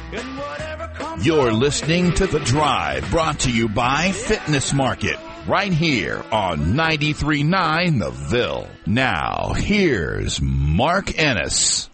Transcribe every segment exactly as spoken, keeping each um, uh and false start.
You're listening to The Drive, brought to you by Fitness Market, right here on ninety-three point nine The Ville. Now, here's Mark Ennis.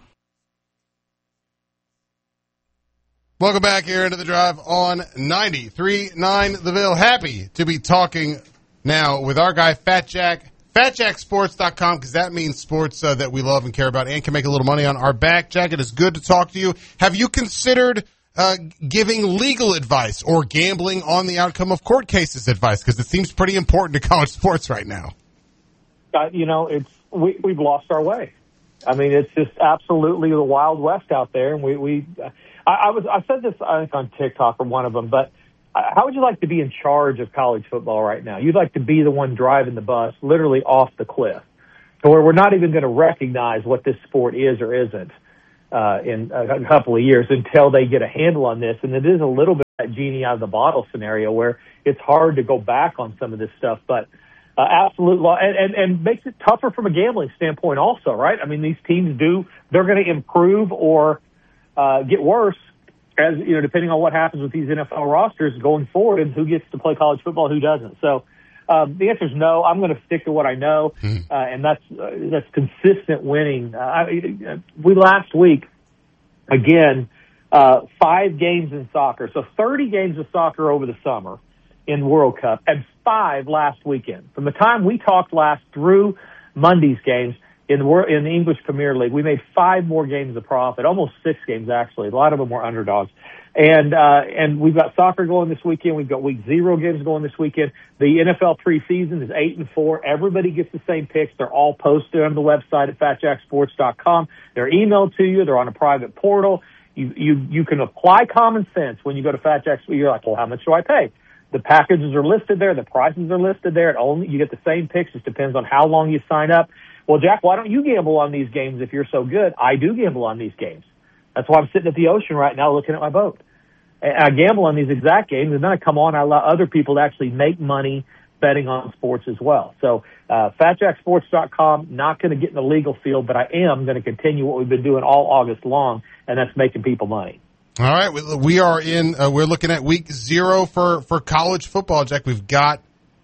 Welcome back here into The Drive on ninety-three point nine The Ville. Happy to be talking now with our guy, Fat Jack, fat jack sports dot com, because that means sports uh, that we love and care about and can make a little money on our back. Jack, it is good to talk to you. Have you considered uh, giving legal advice or gambling on the outcome of court cases advice? Because it seems pretty important to college sports right now. Uh, you know, it's we, we've lost our way. I mean, it's just absolutely the Wild West out there. And we, we I, I was I said this, I think, on TikTok or one of them, but how would you like to be in charge of college football right now? You'd like to be the one driving the bus literally off the cliff, to where we're not even going to recognize what this sport is or isn't uh, in a couple of years until they get a handle on this. And it is a little bit of that genie out of the bottle scenario where it's hard to go back on some of this stuff. But uh, absolute law, and, and, and makes it tougher from a gambling standpoint also, right? I mean, these teams do, they're going to improve or uh, get worse, as you know, depending on what happens with these N F L rosters going forward and who gets to play college football and who doesn't. So um, the answer is no. I'm going to stick to what I know, uh, and that's uh, that's consistent winning. Uh, I, we last week, again, uh, five games in soccer. So thirty games of soccer over the summer in the World Cup and five last weekend. From the time we talked last through Monday's games, In the in the English Premier League, we made five more games of profit, almost six games actually. A lot of them were underdogs, and uh, and we've got soccer going this weekend. We've got week zero games going this weekend. The N F L preseason is eight and four. Everybody gets the same picks. They're all posted on the website at fat jack sports dot com. They're emailed to you. They're on a private portal. You you you can apply common sense when you go to Fat Jack. You're like, well, how much do I pay? The packages are listed there. The prices are listed there. It only you get the same picks. It depends on how long you sign up. Well, Jack, why don't you gamble on these games if you're so good? I do gamble on these games. That's why I'm sitting at the ocean right now looking at my boat. And I gamble on these exact games, and then I come on, I allow other people to actually make money betting on sports as well. So uh, fat jack sports dot com, not going to get in the legal field, but I am going to continue what we've been doing all August long, and that's making people money. All right, we are in, uh, we're looking at week zero for, for college football, Jack. We've got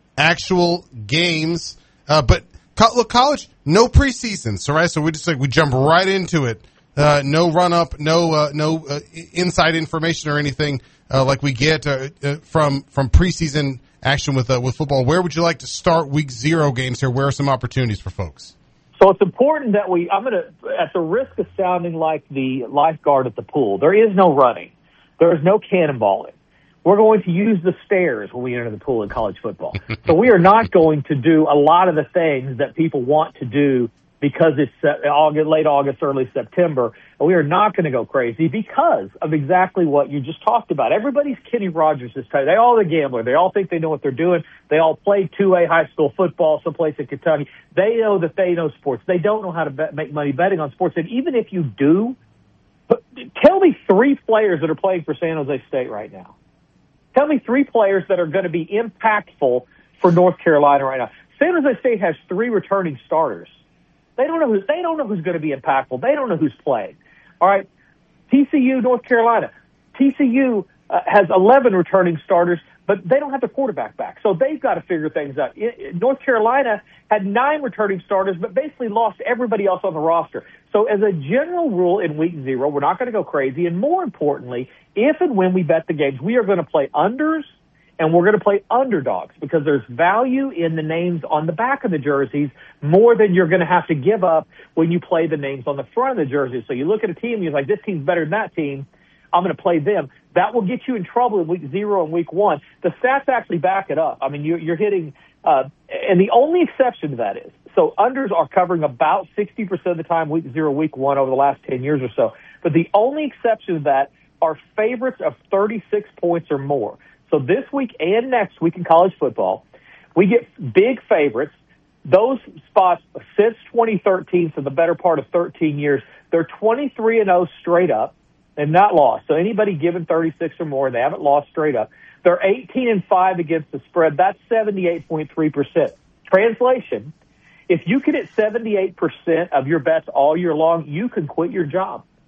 actual games, uh, but look, college, no preseason, so right. So we just like we jump right into it. Uh, no run up, no uh, no uh, inside information or anything uh, like we get uh, uh, from from preseason action with uh, with football. Where would you like to start week zero games here? Where are some opportunities for folks? So it's important that we. I'm going to, at the risk of sounding like the lifeguard at the pool, there is no running, there is no cannonballing. We're going to use the stairs when we enter the pool in college football. So we are not going to do a lot of the things that people want to do because it's uh, August, late August, early September. And we are not going to go crazy because of exactly what you just talked about. Everybody's Kenny Rogers this time. They all are the gambler. They all think they know what they're doing. They all played two A high school football someplace in Kentucky. They know that they know sports. They don't know how to bet, make money betting on sports. And even if you do, but tell me three players that are playing for San Jose State right now. Tell me three players that are going to be impactful for North Carolina right now. San Jose State has three returning starters. They don't know who, they don't know who's going to be impactful. They don't know who's playing. All right. T C U, North Carolina. T C U uh, has eleven returning starters, but they don't have their quarterback back. So they've got to figure things out. It, North Carolina had nine returning starters, but basically lost everybody else on the roster. So as a general rule in week zero, we're not going to go crazy. And more importantly, if and when we bet the games, we are going to play unders and we're going to play underdogs because there's value in the names on the back of the jerseys more than you're going to have to give up when you play the names on the front of the jerseys. So you look at a team and you're like, this team's better than that team. I'm going to play them. That will get you in trouble in week zero and week one. The stats actually back it up. I mean, you're, you're hitting, uh, and the only exception to that is, so unders are covering about sixty percent of the time week zero, week one over the last ten years or so. But the only exception to that are favorites of thirty-six points or more. So this week and next week in college football, we get big favorites. Those spots since twenty thirteen, so the better part of thirteen years, they're twenty-three and oh straight up and not lost. So anybody given thirty-six or more, they haven't lost straight up. They're eighteen and five against the spread. That's seventy-eight point three percent. Translation, if you can hit seventy-eight percent of your bets all year long, you can quit your job.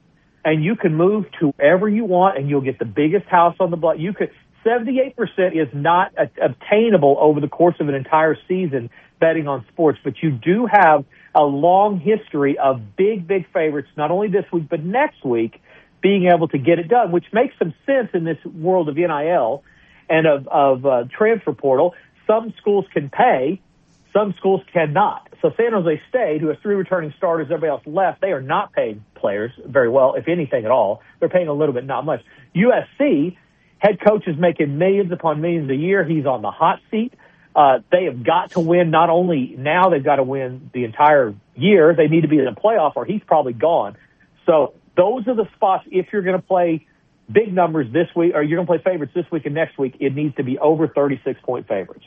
and you can move to wherever you want, and you'll get the biggest house on the block. You could seventy-eight percent is not a, obtainable over the course of an entire season betting on sports, but you do have a long history of big, big favorites, not only this week but next week, being able to get it done, which makes some sense in this world of N I L and of, of uh, transfer portal. Some schools can pay, some schools cannot. So San Jose State, who has three returning starters, everybody else left, they are not paying players very well, if anything at all. They're paying a little bit, not much. U S C, head coach is making millions upon millions a year. He's on the hot seat. Uh, they have got to win not only now, they've got to win the entire year. They need to be in the playoff or he's probably gone. So those are the spots. If you're going to play big numbers this week, or you're going to play favorites this week and next week, it needs to be over thirty-six point favorites.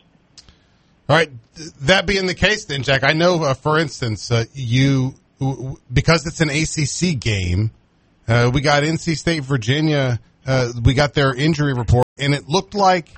All right. That being the case then, Jack, I know, uh, for instance, uh, you, because it's an A C C game, uh, we got N C State, Virginia, uh, we got their injury report, and it looked like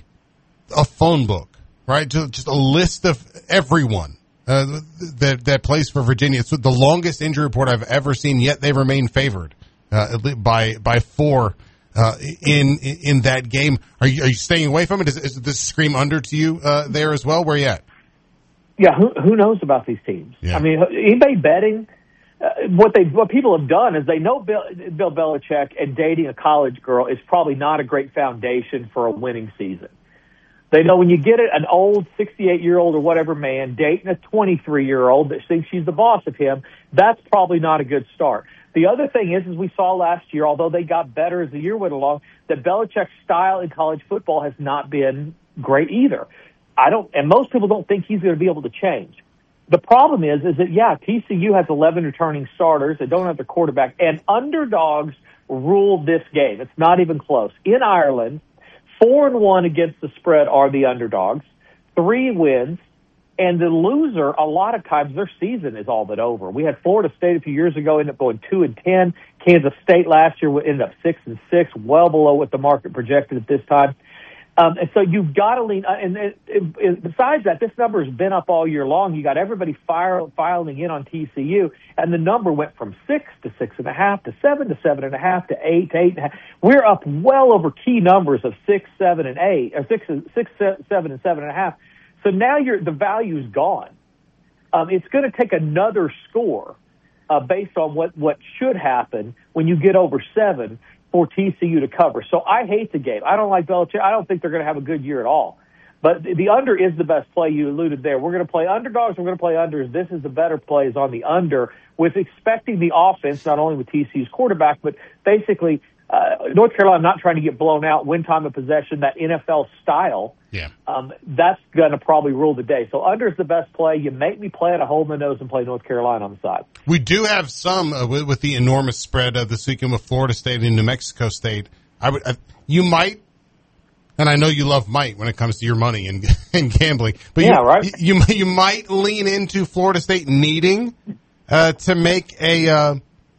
a phone book, right? Just, just a list of everyone uh, that, that plays for Virginia. It's the longest injury report I've ever seen, yet they remain favored uh, by by four uh, in in that game. Are you, are you staying away from it? Does, does this scream under to you uh, there as well? Where are you at? Yeah, who who knows about these teams? Yeah. I mean, anybody betting? Uh, what they what people have done is they know Bill, Bill Belichick, and dating a college girl is probably not a great foundation for a winning season. They know when you get an old sixty-eight-year-old or whatever man dating a twenty-three-year-old that thinks she's the boss of him, that's probably not a good start. The other thing is, as we saw last year, although they got better as the year went along, that Belichick's style in college football has not been great either. I don't, and most people don't think he's going to be able to change. The problem is, is that, yeah, T C U has eleven returning starters. They don't have their quarterback, and underdogs rule this game. It's not even close. In Ireland, four and one against the spread are the underdogs, three wins, and the loser, a lot of times, their season is all but over. We had Florida State a few years ago end up going two and ten. Kansas State last year ended up six and six, well below what the market projected at this time. Um, and so you've got to lean, and, and, and besides that, this number has been up all year long. You got everybody fire, filing in on T C U, and the number went from six to six and a half to seven to seven and a half to eight to eight and a half. We're up well over key numbers of six, seven, and eight, or six, six, seven, and seven and a half. So now you're, the value's gone. Um, it's going to take another score uh, based on what, what should happen when you get over seven for T C U to cover. So I hate the game. I don't like Belichick. I don't think they're going to have a good year at all. But the under is the best play. You alluded there. We're going to play underdogs. We're going to play unders. This is the better play is on the under, with expecting the offense, not only with T C U's quarterback, but basically uh, North Carolina not trying to get blown out, win time of possession, that N F L style. Yeah. Um, that's going to probably rule the day. So under is the best play. You make me play it, I hold my nose and play North Carolina on the side. We do have some uh, with, with the enormous spread uh, this weekend with Florida State and New Mexico State. I would, I, you might, and I know you love might when it comes to your money and, and gambling, but yeah, you, right? you you might lean into Florida State needing uh, to make a, uh,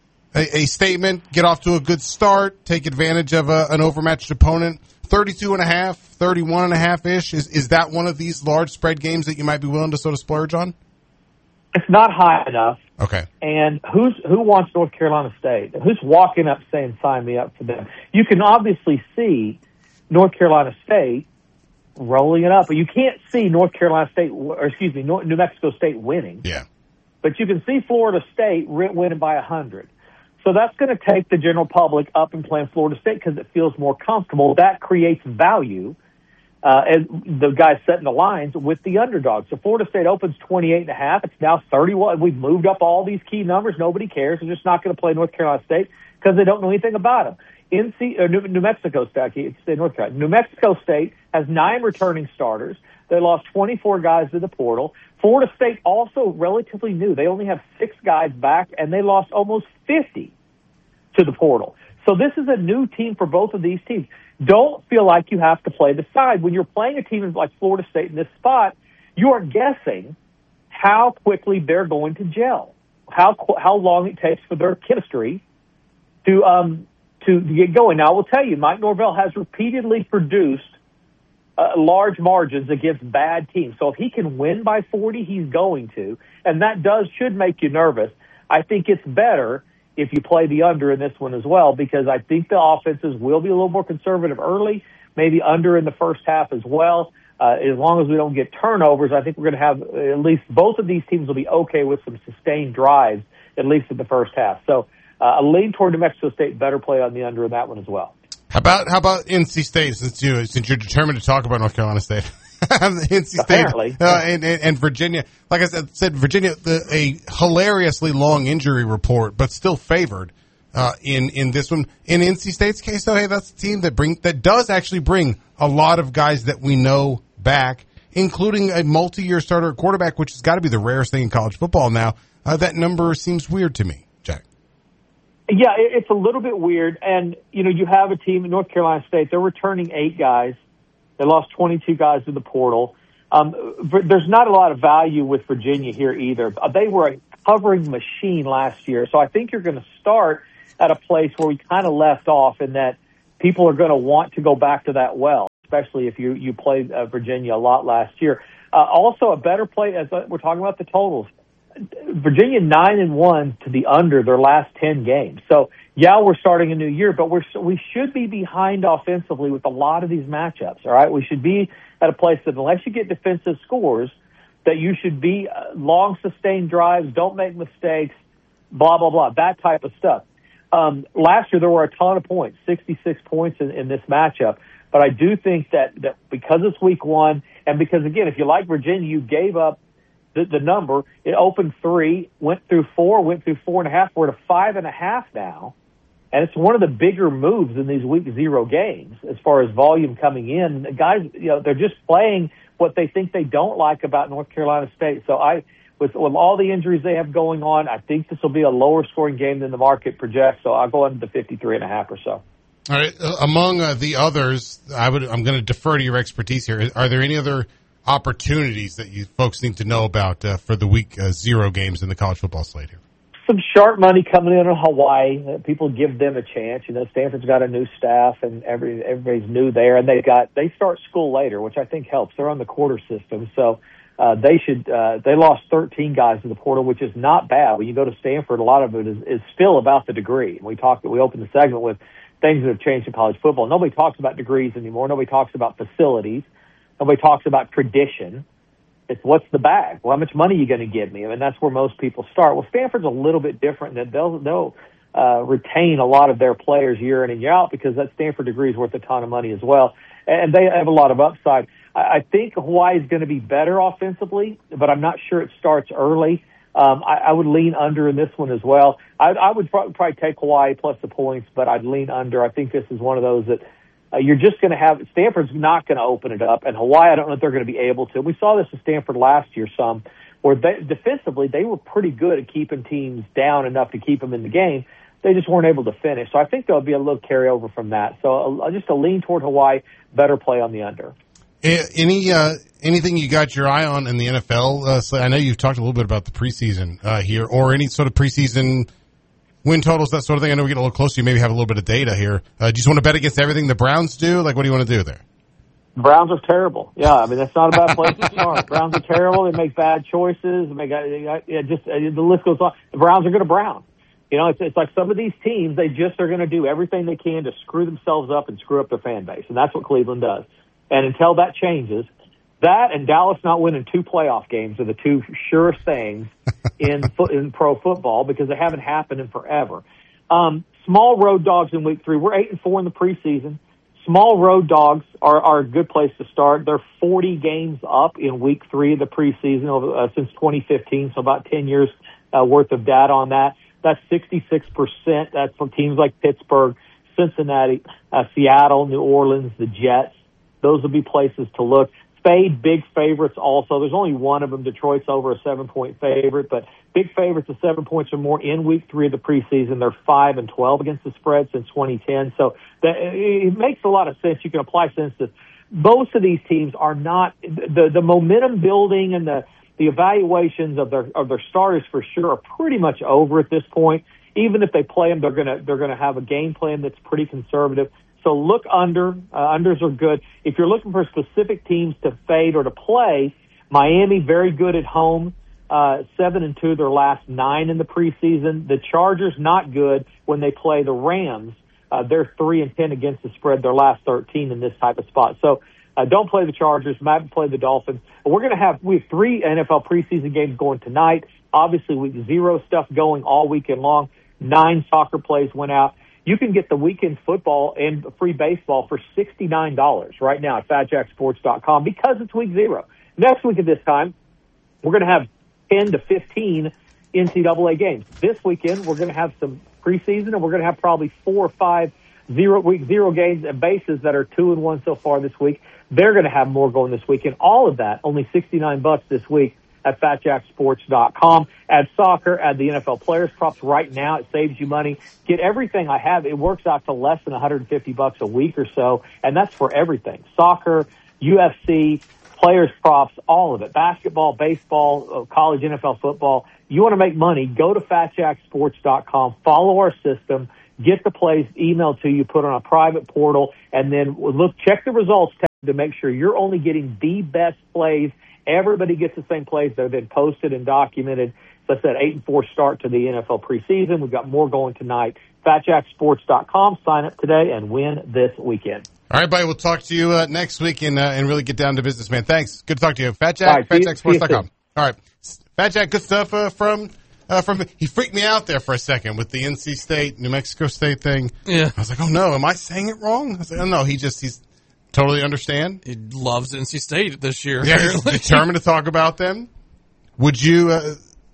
a a statement, get off to a good start, take advantage of a, an overmatched opponent. thirty-two and a half, thirty-one and a half ish. Is is that one of these large spread games that you might be willing to sort of splurge on? It's not high enough. Okay. And who's who wants North Carolina State? Who's walking up saying, sign me up for them? You can obviously see North Carolina State rolling it up, but you can't see North Carolina State, or excuse me, New Mexico State winning. Yeah. But you can see Florida State winning by one hundred. So that's going to take the general public up and playing Florida State because it feels more comfortable. That creates value, uh, and the guys setting the lines with the underdog. So Florida State opens twenty-eight and a half. It's now thirty-one. We've moved up all these key numbers. Nobody cares. They're just not going to play North Carolina State because they don't know anything about them. N C, or New, New Mexico State, North Carolina. New Mexico State has nine returning starters. They lost twenty-four guys to the portal. Florida State also relatively new. They only have six guys back, and they lost almost fifty to the portal. So this is a new team for both of these teams. Don't feel like you have to play the side. When you're playing a team like Florida State in this spot, you are guessing how quickly they're going to gel, how how long it takes for their chemistry to um to get going. Now, I will tell you, Mike Norvell has repeatedly produced Uh, large margins against bad teams. So if he can win by forty, he's going to, and that does should make you nervous. I think it's better if you play the under in this one as well, because I think the offenses will be a little more conservative early, maybe under in the first half as well. Uh, as long as we don't get turnovers, I think we're going to have at least both of these teams will be okay with some sustained drives, at least in the first half. So uh, a lean toward New Mexico State, better play on the under in that one as well. How about how about N C State, since you since you're determined to talk about North Carolina State? N C State uh, and, and, and Virginia. Like I said, said Virginia, the, a hilariously long injury report, but still favored uh, in in this one. In N C State's case, though, hey, that's a team that bring that does actually bring a lot of guys that we know back, including a multi-year starter at quarterback, which has got to be the rarest thing in college football now. Uh, that number seems weird to me, Jack. Yeah, it's a little bit weird. And, you know, you have a team in North Carolina State. They're returning eight guys. They lost twenty-two guys to the portal. Um, there's not a lot of value with Virginia here either. They were a covering machine last year. So I think you're going to start at a place where we kind of left off, in that people are going to want to go back to that well, especially if you, you played uh, Virginia a lot last year. Uh, also, a better play, as uh, we're talking about the totals, Virginia nine and one to the under their last ten games. So, yeah, we're starting a new year, but we're we should be behind offensively with a lot of these matchups. All right, we should be at a place that unless you get defensive scores, that you should be uh, long sustained drives, don't make mistakes, blah blah blah, that type of stuff. Um, last year there were a ton of points, sixty-six points in, in this matchup. But I do think that that because it's week one, and because again, if you like Virginia, you gave up The, the number. It opened three, went through four, went through four and a half. We're at a five and a half now. And it's one of the bigger moves in these week zero games as far as volume coming in. The guys, you know, they're just playing what they think they don't like about North Carolina State. So I, with, with all the injuries they have going on, I think this will be a lower scoring game than the market projects. So I'll go into the fifty-three and a half or so. All right. Uh, among uh, the others, I would, I'm going to defer to your expertise here. Are there any other opportunities that you folks need to know about uh, for the week uh, zero games in the college football slate here? Some sharp money coming in on Hawaii. People give them a chance. You know, Stanford's got a new staff, and every everybody's new there, and they got they start school later, which I think helps. They're on the quarter system, so uh, they should. Uh, they lost thirteen guys to the portal, which is not bad. When you go to Stanford, a lot of it is, is still about the degree. We talked. We opened the segment with things that have changed in college football. Nobody talks about degrees anymore. Nobody talks about facilities. Nobody talks about tradition. It's what's the bag? Well, how much money are you going to give me? I mean, that's where most people start. Well, Stanford's a little bit different. That they'll they'll uh, retain a lot of their players year in and year out because that Stanford degree is worth a ton of money as well, and they have a lot of upside. I, I think Hawaii is going to be better offensively, but I'm not sure it starts early. Um, I, I would lean under in this one as well. I, I would probably, probably take Hawaii plus the points, but I'd lean under. I think this is one of those that. Uh, you're just going to have – Stanford's not going to open it up, and Hawaii, I don't know if they're going to be able to. We saw this at Stanford last year some, where they, defensively they were pretty good at keeping teams down enough to keep them in the game. They just weren't able to finish. So I think there'll be a little carryover from that. So uh, just a lean toward Hawaii, better play on the under. Any uh, anything you got your eye on in the N F L? Uh, so I know you've talked a little bit about the preseason uh, here, or any sort of preseason – win totals, that sort of thing. I know we get a little closer. You maybe have a little bit of data here. Uh, do you just want to bet against everything the Browns do? Like, what do you want to do there? Browns are terrible. Yeah, I mean, that's not a bad place to start. Browns are terrible. They make bad choices. They make, yeah, just uh, the list goes on. The Browns are going to Brown. You know, it's, it's like some of these teams, they just are going to do everything they can to screw themselves up and screw up their fan base. And that's what Cleveland does. And until that changes, that and Dallas not winning two playoff games are the two surest things in fo- in pro football because they haven't happened in forever. Um, small road dogs in week three. We're eight and four in the preseason. Small road dogs are, are a good place to start. They're forty games up in week three of the preseason over, uh, since twenty fifteen, so about ten years uh, worth of data on that. That's sixty-six percent. That's from teams like Pittsburgh, Cincinnati, uh, Seattle, New Orleans, the Jets. Those would be places to look. Fade big favorites also. There's only one of them. Detroit's over a seven-point favorite, but big favorites of seven points or more in week three of the preseason. They're five and twelve against the spread since twenty ten. So that, it makes a lot of sense. You can apply sense that most of these teams are not the the momentum building and the the evaluations of their of their starters for sure are pretty much over at this point. Even if they play them, they're gonna they're gonna have a game plan that's pretty conservative. So look under. Uh, unders are good. If you're looking for specific teams to fade or to play, Miami, very good at home. uh, seven and two their last nine in the preseason. The Chargers not good when they play the Rams. Uh, they're three and ten against the spread their last thirteen in this type of spot. So uh, don't play the Chargers. Might play the Dolphins. We're going to have we have three N F L preseason games going tonight. Obviously, week zero stuff going all weekend long. Nine soccer plays went out. You can get the weekend football and free baseball for sixty-nine dollars right now at fat jack sports dot com because it's week zero. Next week at this time, we're going to have ten to fifteen N C double A games. This weekend, we're going to have some preseason, and we're going to have probably four or five zero week zero games and bases that are two and one so far this week. They're going to have more going this weekend. All of that, only sixty-nine bucks this week at fat jack sports dot com. Add soccer, add the N F L players props right now. It saves you money. Get everything I have. It works out to less than one hundred fifty bucks a week or so, and that's for everything. Soccer, U F C, players props, all of it. Basketball, baseball, college N F L football. You want to make money, go to fat jack sports dot com, follow our system, get the plays emailed to you, put on a private portal, and then look, check the results to make sure you're only getting the best plays. Everybody gets the same plays. They've been posted and documented. So I said eight and four start to the N F L preseason. We've got more going tonight. fat jack sports dot com. Sign up today and win this weekend. All right, buddy. We'll talk to you uh, next week and uh, and really get down to business, man. Thanks. Good to talk to you. Fat Jack, fat jack sports dot com. All right. Fat Jack, good stuff uh, from uh, from. He freaked me out there for a second with the N C State, New Mexico State thing. Yeah. I was like, oh no, am I saying it wrong? I was like, oh no, he just he's totally understand. He loves N C State this year. Yeah, he's determined to talk about them. Would you? Uh,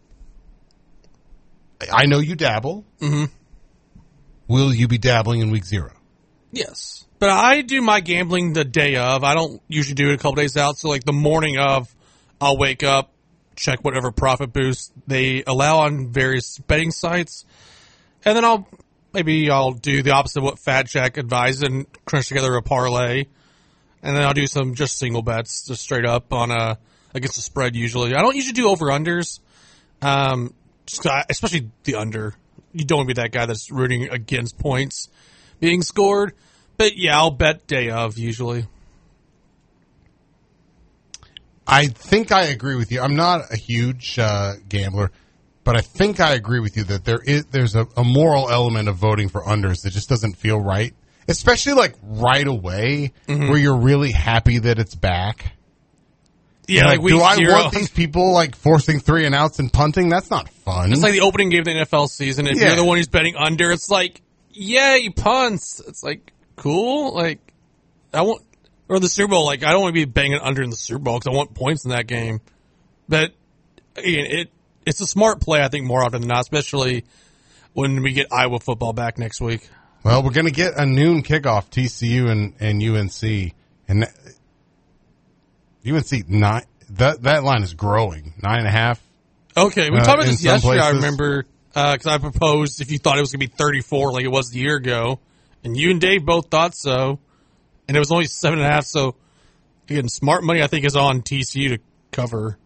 I know you dabble. Mm-hmm. Will you be dabbling in week zero? Yes. But I do my gambling the day of. I don't usually do it a couple days out. So, like, the morning of, I'll wake up, check whatever profit boost they allow on various betting sites. And then I'll, maybe I'll do the opposite of what Fat Jack advised and crunch together a parlay. And then I'll do some just single bets, just straight up on a, against the spread usually. I don't usually do over-unders, um, just, especially the under. You don't want to be that guy that's rooting against points being scored. But, yeah, I'll bet day of, usually. I think I agree with you. I'm not a huge uh, gambler, but I think I agree with you that there is there's a, a moral element of voting for unders that just doesn't feel right, especially, like, right away, mm-hmm. where you're really happy that it's back. Yeah, like, like week do I zero. want these people, like, forcing three and outs and punting? That's not fun. It's like the opening game of the N F L season. If yeah. you're the one who's betting under, it's like, yay, punts. It's like, cool. Like, I want, or the Super Bowl, like, I don't want to be banging under in the Super Bowl because I want points in that game. But, again, it it's a smart play, I think, more often than not, especially when we get Iowa football back next week. Well, we're going to get a noon kickoff, T C U and, and U N C. And U N C, nine, that, that line is growing. Nine and a half. Okay, we uh, talked about this yesterday, places. I remember, because uh, I proposed if you thought it was going to be thirty-four like it was a year ago. And you and Dave both thought so. And it was only seven and a half. So, again, smart money, I think, is on T C U to cover.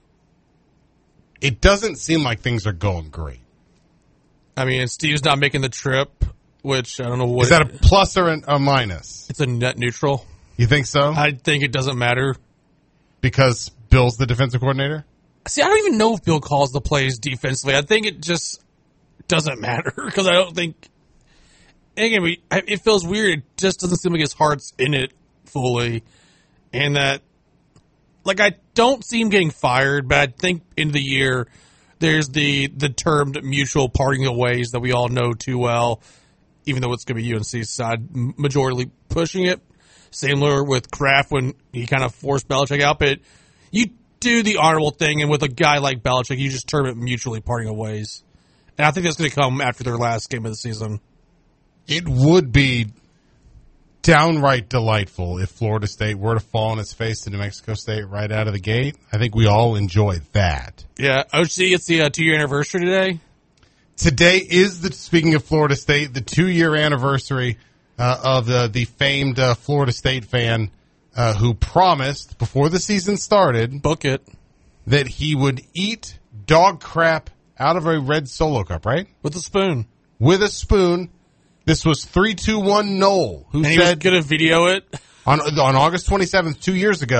It doesn't seem like things are going great. I mean, Steve's not making the trip, which I don't know what. Is that a plus or an, a minus? It's a net neutral. You think so? I think it doesn't matter. Because Bill's the defensive coordinator? See, I don't even know if Bill calls the plays defensively. I think it just doesn't matter because I don't think. And again, we, it feels weird. It just doesn't seem like his heart's in it fully. And that, like, I don't see him getting fired, but I think in the year, there's the, the termed mutual parting of ways that we all know too well, even though it's going to be U N C's side majorly pushing it. Similar with Kraft when he kind of forced Belichick out, but you do the honorable thing, and with a guy like Belichick, you just term it mutually parting of ways. And I think that's going to come after their last game of the season. It would be downright delightful if Florida State were to fall on its face to New Mexico State right out of the gate. I think we all enjoy that. Yeah, O C, it's the uh, two-year anniversary today. Today is, the speaking of Florida State, the two-year anniversary uh, of the, the famed uh, Florida State fan uh, who promised, before the season started, book it, that he would eat dog crap out of a red Solo cup, right? With a spoon. With a spoon. This was three two one Noel, who and said... he was going to video it? On, on August twenty-seventh, two years ago,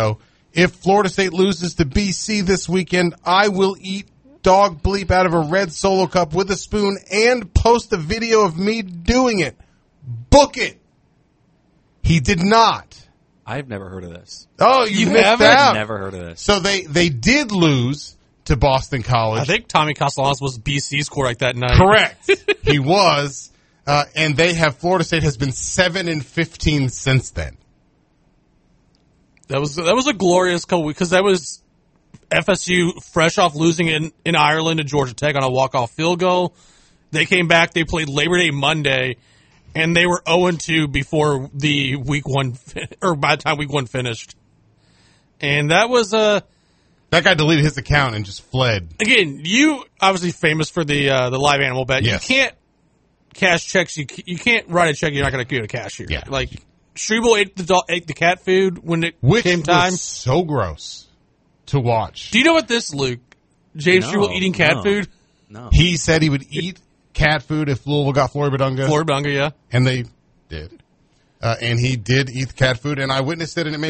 if Florida State loses to B C this weekend, I will eat dog bleep out of a red Solo cup with a spoon and post a video of me doing it. Book it. He did not. I've never heard of this. Oh, you, You missed haven't? out. Never heard of this. So they, they did lose to Boston College. I think Tommy Castellanos was B C's quarterback that night. Correct. He was. Uh, and they have, Florida State has been seven and fifteen since then. That was that was a glorious couple weeks because that was F S U fresh off losing in, in Ireland to Georgia Tech on a walk-off field goal. They came back. They played Labor Day Monday, and they were oh and two before the week one or by the time week one finished. And that was a That guy deleted his account and just fled. again. You obviously famous for the uh, the live animal bet. Yes. You can't cash checks. You you can't write a check. You're not going to give it a cashier. Yeah. Like Schrebel ate the dog, ate the cat food when it Which came time. was so gross to watch. Do you know what this, Luke? James No, Schrebel eating cat no. food? No. He said he would eat cat food if Louisville got Flory Badunga. Florida Bunga, yeah. And they did. Uh, and he did eat the cat food, and I witnessed it, and it made